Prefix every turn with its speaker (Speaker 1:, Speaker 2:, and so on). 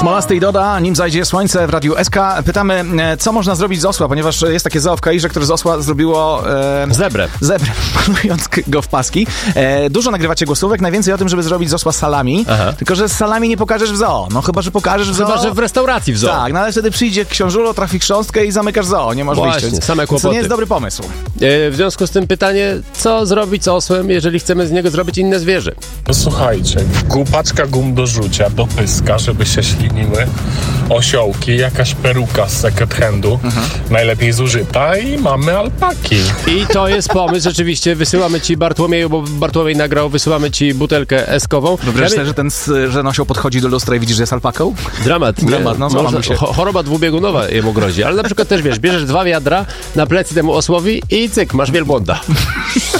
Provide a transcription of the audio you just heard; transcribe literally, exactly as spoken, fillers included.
Speaker 1: Smolasty i Doda, nim zajdzie słońce w Radiu S K. Pytamy, co można zrobić z osła, ponieważ jest takie zoo w Kairze, które z osła zrobiło... E,
Speaker 2: zebrę.
Speaker 1: Zebrę, malując go w paski. E, dużo nagrywacie głosówek, najwięcej o tym, żeby zrobić z osła salami. Aha. Tylko, że z salami nie pokażesz w zoo. No chyba, że pokażesz w zoo.
Speaker 2: Chyba, że w restauracji w zoo.
Speaker 1: Tak, no ale wtedy przyjdzie książulo, trafi chrząstkę i zamykasz zoo. Nie masz
Speaker 2: Właśnie,
Speaker 1: wyjścia.
Speaker 2: same kłopoty.
Speaker 1: To nie jest dobry pomysł.
Speaker 2: E, w związku z tym pytanie, co zrobić z osłem, jeżeli chcemy z niego zrobić inne zwierzę?
Speaker 3: No słuchajcie, paczka gum do rzucia, do pyska, żeby się śliniły, osiołki, jakaś peruka z second handu, mhm. najlepiej zużyta i mamy alpaki.
Speaker 2: I to jest pomysł, rzeczywiście, wysyłamy ci Bartłomieju, bo Bartłomiej nagrał, wysyłamy ci butelkę eskową.
Speaker 1: Wyobraź sobie, że ten, że osioł podchodzi do lustra i widzisz, że jest alpaką?
Speaker 2: Dramat.
Speaker 1: Dramat, no
Speaker 2: Można,
Speaker 1: się.
Speaker 2: Choroba dwubiegunowa jemu grozi, ale na przykład też wiesz, bierzesz dwa wiadra na plecy temu osłowi i cyk, masz wielbłąda.